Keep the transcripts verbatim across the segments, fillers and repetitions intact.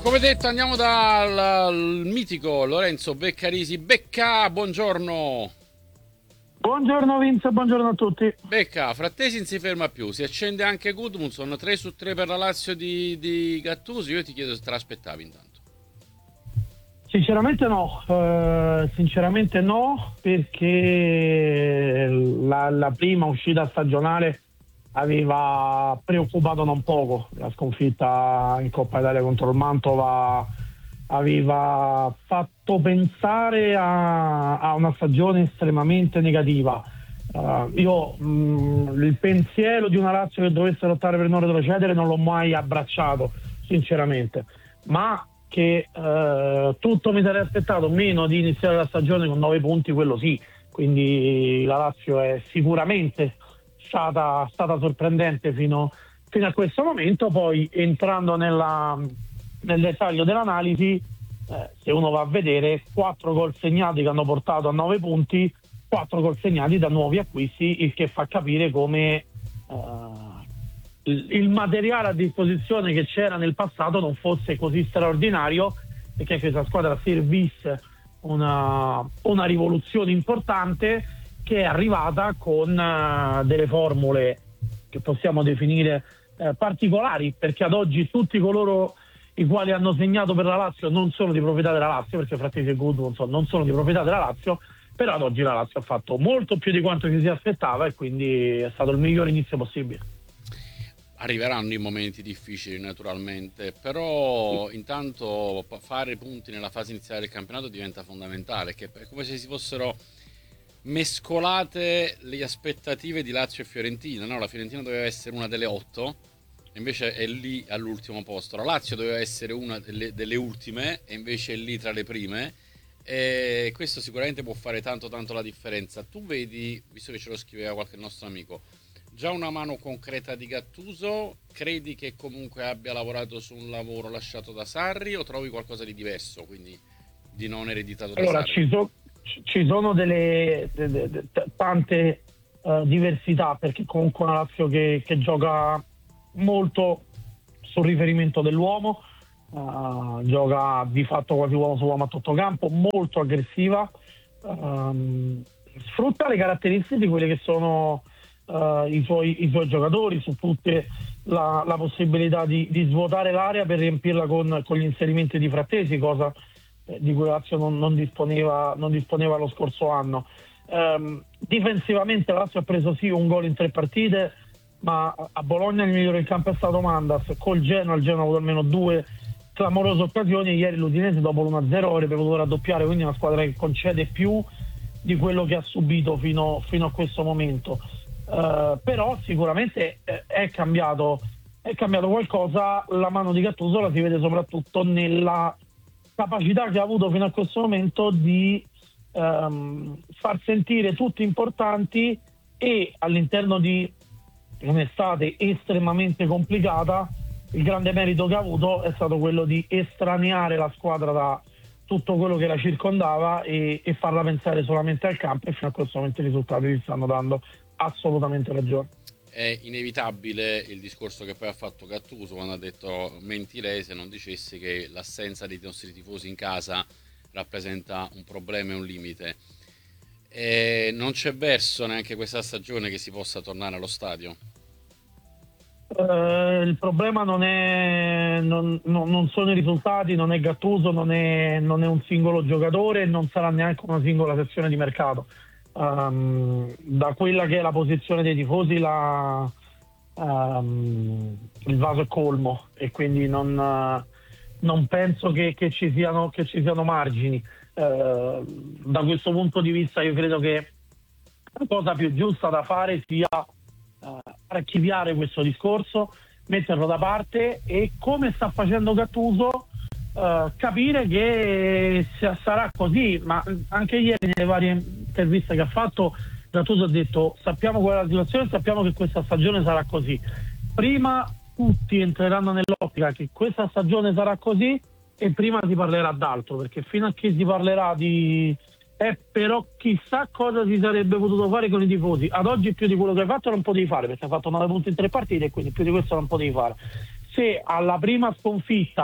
Come detto, andiamo dal mitico Lorenzo Beccarisi. Becca, buongiorno. Buongiorno Vince, buongiorno a tutti. Becca, Frattesi non si ferma più, si accende anche Gudmundsson, tre su tre per la Lazio di, di Gattuso. Io ti chiedo se te l'aspettavi intanto. Sinceramente no, uh, sinceramente no, perché la, la prima uscita stagionale aveva preoccupato non poco. La sconfitta in Coppa Italia contro il Mantova aveva fatto pensare a, a una stagione estremamente negativa. Uh, io mh, il pensiero di una Lazio che dovesse lottare per non retrocedere non l'ho mai abbracciato, sinceramente, ma che uh, tutto mi sarei aspettato meno di iniziare la stagione con nove punti, quello sì. Quindi la Lazio è sicuramente stata, stata sorprendente fino, fino a questo momento. Poi entrando nella, nel dettaglio dell'analisi, eh, se uno va a vedere, quattro gol segnati che hanno portato a nove punti, quattro gol segnati da nuovi acquisti, il che fa capire come uh, il, il materiale a disposizione che c'era nel passato non fosse così straordinario, e che questa squadra servisse una, una rivoluzione importante, che è arrivata con uh, delle formule che possiamo definire uh, particolari, perché ad oggi tutti coloro i quali hanno segnato per la Lazio non sono di proprietà della Lazio, perché Frattesi e Gudmundsson non sono di proprietà della Lazio, però ad oggi la Lazio ha fatto molto più di quanto ci si aspettava, e quindi è stato il miglior inizio possibile. Arriveranno i momenti difficili naturalmente, però intanto fare punti nella fase iniziale del campionato diventa fondamentale, che è come se si fossero mescolate le aspettative di Lazio e Fiorentina, no? La Fiorentina doveva essere una delle otto, invece è lì all'ultimo posto. La Lazio doveva essere una delle, delle ultime, e invece è lì tra le prime, e questo sicuramente può fare tanto tanto la differenza. Tu vedi, visto che ce lo scriveva qualche nostro amico, già una mano concreta di Gattuso? Credi che comunque abbia lavorato su un lavoro lasciato da Sarri, o trovi qualcosa di diverso, quindi di non ereditato da allora, Sarri? Ci so- ci sono delle, de, de, de, tante uh, diversità, perché comunque una Lazio che, che gioca molto sul riferimento dell'uomo, uh, gioca di fatto quasi uomo su uomo a tutto campo, molto aggressiva, um, sfrutta le caratteristiche di quelli che sono uh, i, suoi, i suoi giocatori, su tutte la, la possibilità di, di svuotare l'area per riempirla con, con gli inserimenti di Frattesi, cosa di cui Lazio non, non, disponeva, non disponeva lo scorso anno. Um, difensivamente Lazio ha preso sì un gol in tre partite, ma a Bologna il migliore in campo è stato Mandas. Col Genoa, il Genoa ha avuto almeno due clamorose occasioni, e ieri l'Udinese dopo l'uno a zero avrebbe potuto raddoppiare, quindi è una squadra che concede più di quello che ha subito fino, fino a questo momento. Uh, però sicuramente è cambiato, è cambiato qualcosa. La mano di Gattuso la si vede soprattutto nella capacità che ha avuto fino a questo momento di um, far sentire tutti importanti, e all'interno di un'estate estremamente complicata il grande merito che ha avuto è stato quello di estraneare la squadra da tutto quello che la circondava e, e farla pensare solamente al campo, e fino a questo momento i risultati gli stanno dando assolutamente ragione. È inevitabile il discorso che poi ha fatto Gattuso quando ha detto: mentirei se non dicessi che l'assenza dei nostri tifosi in casa rappresenta un problema e un limite, e non c'è verso neanche questa stagione che si possa tornare allo stadio. Uh, il problema non è non, non, non sono i risultati, non è Gattuso, non è, non è un singolo giocatore, non sarà neanche una singola sezione di mercato. Um, da quella che è la posizione dei tifosi la, um, il vaso è colmo, e quindi non, uh, non penso che, che, ci siano, che ci siano margini. Uh, da questo punto di vista io credo che la cosa più giusta da fare sia uh, archiviare questo discorso, metterlo da parte, e come sta facendo Gattuso Uh, capire che sarà così. Ma anche ieri nelle varie interviste che ha fatto Gattuso ha detto: sappiamo qual è la situazione, sappiamo che questa stagione sarà così. Prima tutti entreranno nell'ottica che questa stagione sarà così, e prima si parlerà d'altro, perché fino a che si parlerà di eh, però chissà cosa si sarebbe potuto fare con i tifosi, ad oggi più di quello che hai fatto non potevi fare, perché hai fatto nove punti in tre partite, e quindi più di questo non potevi fare. Se alla prima sconfitta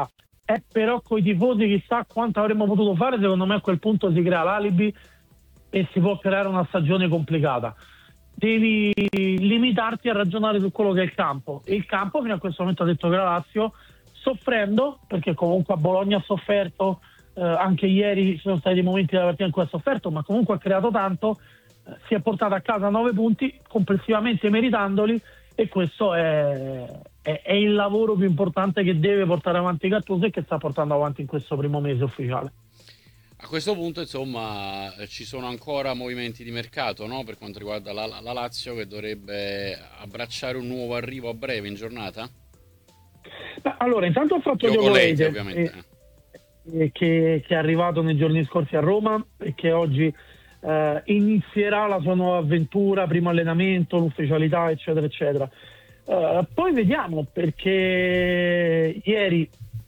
Eh, però con i tifosi chissà quanto avremmo potuto fare, secondo me a quel punto si crea l'alibi e si può creare una stagione complicata. Devi limitarti a ragionare su quello che è il campo. E il campo fino a questo momento ha detto che la Lazio, soffrendo, perché comunque a Bologna ha sofferto, eh, anche ieri ci sono stati dei momenti della partita in cui ha sofferto, ma comunque ha creato tanto, eh, si è portato a casa nove punti, complessivamente meritandoli, e questo è, è, è il lavoro più importante che deve portare avanti Gattuso e che sta portando avanti in questo primo mese ufficiale. A questo punto, insomma, eh, ci sono ancora movimenti di mercato, no? Per quanto riguarda la, la Lazio, che dovrebbe abbracciare un nuovo arrivo a breve in giornata? Ma allora, intanto ha fatto Diogo Diogo Leite, Leite, ovviamente. eh, eh, che, che è arrivato nei giorni scorsi a Roma e che oggi eh, inizierà la sua nuova avventura, primo allenamento, l'ufficialità, eccetera, eccetera. Eh, poi vediamo, perché ieri,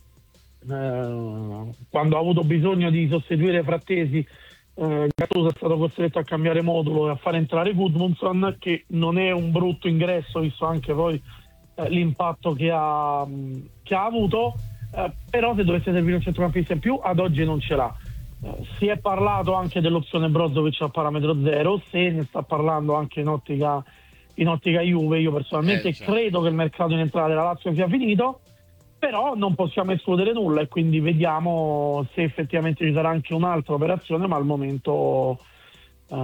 eh, quando ha avuto bisogno di sostituire Frattesi, eh, Gattuso è stato costretto a cambiare modulo e a far entrare Gudmundsson, che non è un brutto ingresso, visto anche poi eh, l'impatto che ha, che ha avuto, eh, però se dovesse servire un centrocampista in più, ad oggi non ce l'ha. Eh, si è parlato anche dell'opzione Brozovic a parametro zero, se ne sta parlando anche in ottica, in ottica Juve. Io personalmente Eh, certo. credo che il mercato in entrata della Lazio sia finito, però non possiamo escludere nulla e quindi vediamo se effettivamente ci sarà anche un'altra operazione, ma al momento, eh,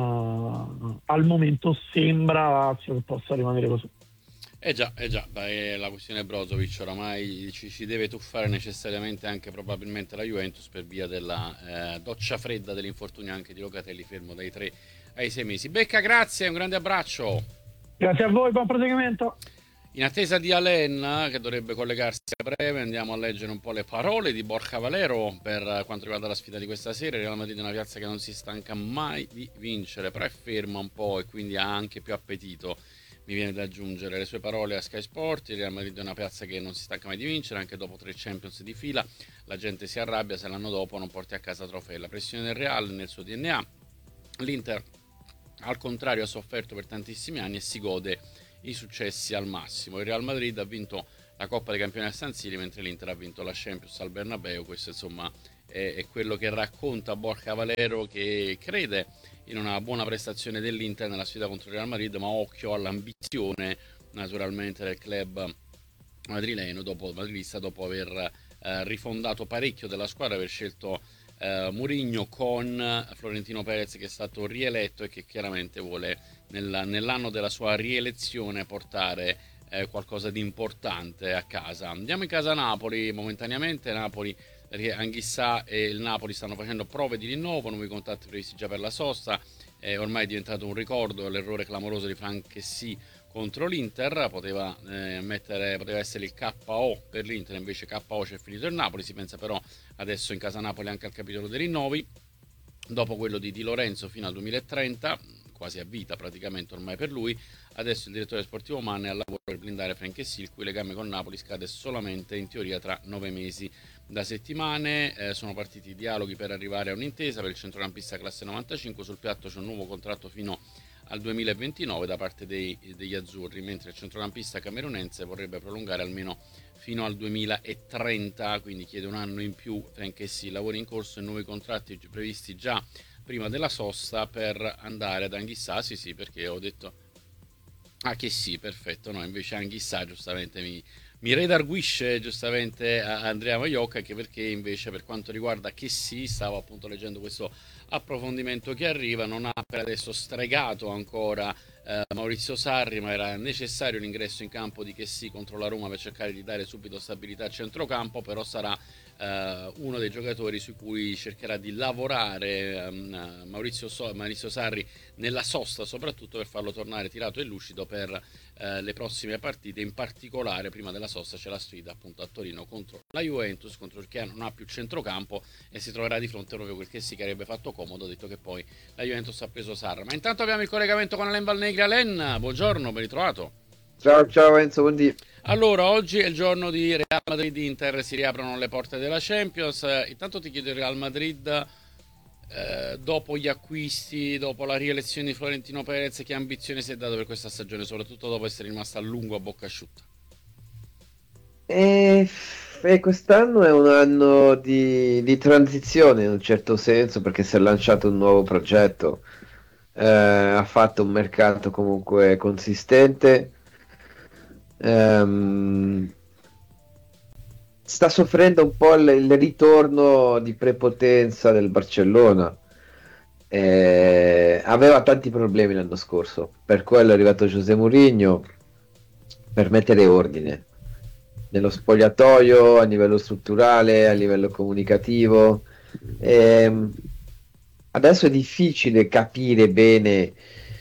al momento sembra che possa rimanere così. Eh già, eh già, beh, la questione Brozovic oramai ci si deve tuffare necessariamente anche probabilmente la Juventus per via della eh, doccia fredda dell'infortunio anche di Locatelli, fermo dai tre ai sei mesi. Becca, grazie, un grande abbraccio. Grazie a voi, buon proseguimento. In attesa di Alen, che dovrebbe collegarsi a breve, andiamo a leggere un po' le parole di Borja Valero per quanto riguarda la sfida di questa sera. Il Real Madrid è una piazza che non si stanca mai di vincere, però è ferma un po' e quindi ha anche più appetito. Mi viene da aggiungere le sue parole a Sky Sport. Il Real Madrid è una piazza che non si stanca mai di vincere, anche dopo tre Champions di fila. La gente si arrabbia se l'anno dopo non porti a casa trofei. La pressione del Real nel suo D N A. L'Inter, al contrario, ha sofferto per tantissimi anni e si gode i successi al massimo. Il Real Madrid ha vinto la Coppa dei Campioni a San Siro, mentre l'Inter ha vinto la Champions al Bernabeu. Questo insomma è, è quello che racconta Borja Valero, che crede in una buona prestazione dell'Inter nella sfida contro il Real Madrid, ma occhio all'ambizione naturalmente del club madrileno, dopo, madridista, dopo aver eh, rifondato parecchio della squadra, aver scelto Uh, Mourinho con Florentino Perez, che è stato rieletto e che chiaramente vuole nella, nell'anno della sua rielezione portare eh, qualcosa di importante a casa. Andiamo in casa Napoli momentaneamente. Napoli, perché Anghissà e il Napoli stanno facendo prove di rinnovo, nuovi contatti previsti già per la sosta. Eh, ormai è diventato un ricordo l'errore clamoroso di Franchessy contro l'Inter. Poteva, eh, mettere, poteva essere il K O per l'Inter, invece K O c'è finito il Napoli. Si pensa però adesso in casa Napoli anche al capitolo dei rinnovi, dopo quello di Di Lorenzo fino al duemilatrenta, quasi a vita praticamente ormai per lui. Adesso il direttore sportivo Mann è al lavoro per blindare Franchessy, il cui legame con Napoli scade solamente in teoria tra nove mesi. Da settimane eh, sono partiti i dialoghi per arrivare a un'intesa per il centrocampista classe novantacinque. Sul piatto c'è un nuovo contratto fino al duemilaventinove da parte dei, degli azzurri, mentre il centrocampista camerunense vorrebbe prolungare almeno fino al duemilatrenta, quindi chiede un anno in più. Franchessy, lavori in corso e nuovi contratti previsti già prima della sosta per andare ad Anghissà. Sì sì, perché ho detto ah che sì, perfetto, no, invece Anghissà giustamente mi, mi redarguisce giustamente Andrea Maiocca, anche perché invece per quanto riguarda che sì, stavo appunto leggendo questo approfondimento che arriva, non ha per adesso stregato ancora eh, Maurizio Sarri, ma era necessario l'ingresso in campo di Chessy contro la Roma per cercare di dare subito stabilità a centrocampo, però sarà eh, uno dei giocatori su cui cercherà di lavorare um, Maurizio, so- Maurizio Sarri nella sosta, soprattutto per farlo tornare tirato e lucido per eh, le prossime partite. In particolare prima della sosta c'è la sfida appunto a Torino contro la Juventus, contro il che non ha più centrocampo e si troverà di fronte proprio quel che si che avrebbe fatto comodo, detto che poi la Juventus ha preso Sarra. Ma intanto abbiamo il collegamento con Alen Valnegri. Alen, buongiorno, ben ritrovato. Ciao, ciao Enzo, buondì. Allora, oggi è il giorno di Real Madrid-Inter, si riaprono le porte della Champions. Intanto ti chiedo, il Real Madrid, eh, dopo gli acquisti, dopo la rielezione di Florentino Perez, che ambizione si è dato per questa stagione, soprattutto dopo essere rimasta a lungo a bocca asciutta? E E quest'anno è un anno di, di transizione in un certo senso perché si è lanciato un nuovo progetto, eh, ha fatto un mercato comunque consistente, ehm, sta soffrendo un po' il, il ritorno di prepotenza del Barcellona. Eh, aveva tanti problemi l'anno scorso, per quello è arrivato José Mourinho per mettere ordine nello spogliatoio, a livello strutturale, a livello comunicativo. Ehm, adesso è difficile capire bene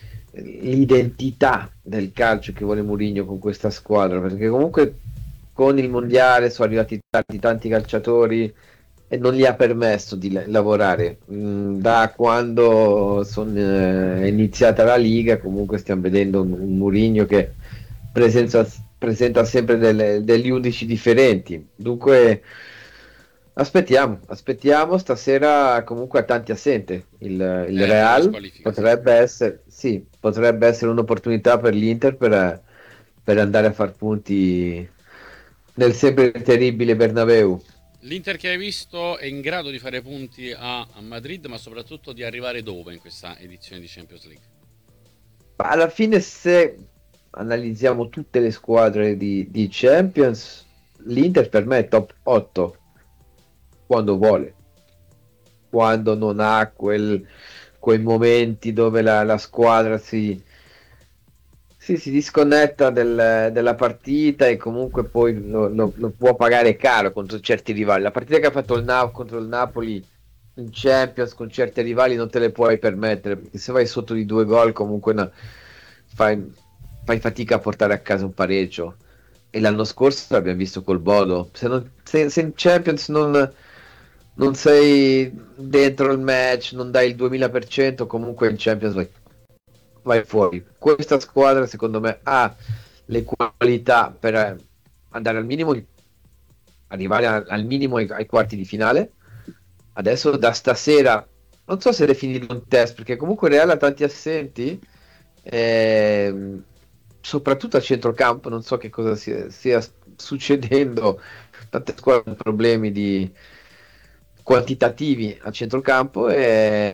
l'identità del calcio che vuole Mourinho con questa squadra, perché comunque con il mondiale sono arrivati tanti, tanti calciatori e non gli ha permesso di la- lavorare. Mm, da quando son, eh, è iniziata la Liga, comunque stiamo vedendo un, un Mourinho che presenza- presenta sempre delle- degli undici differenti. Dunque, aspettiamo, aspettiamo. Stasera comunque ha tanti assenti. Il, il Eh, per la Real squalifica, sì. potrebbe essere, sì, potrebbe essere un'opportunità per l'Inter per, per andare a far punti nel sempre terribile Bernabeu. L'Inter che hai visto è in grado di fare punti a, a Madrid, ma soprattutto di arrivare dove in questa edizione di Champions League? Ma alla fine, se analizziamo tutte le squadre di, di Champions, l'Inter per me è top otto quando vuole, quando non ha quel- quei momenti dove la, la squadra si, si, si disconnetta del- della partita e comunque poi lo, lo- lo può pagare caro contro certi rivali. La partita che ha fatto il Napoli contro il Napoli in Champions con certi rivali non te le puoi permettere, perché se vai sotto di due gol comunque no, fai, fai fatica a portare a casa un pareggio. E l'anno scorso l'abbiamo visto col Bodo. Se, non- se- se in Champions non, non sei dentro il match, non dai il duemila per cento, comunque in Champions vai, vai fuori. Questa squadra, secondo me, ha le qualità per eh, andare al minimo, arrivare a- al minimo ai, ai quarti di finale. Adesso da stasera, non so se definire un test, perché comunque il Real ha tanti assenti, ehm, soprattutto a centrocampo, non so che cosa sia, stia succedendo, tante squadre hanno problemi di quantitativi a centrocampo e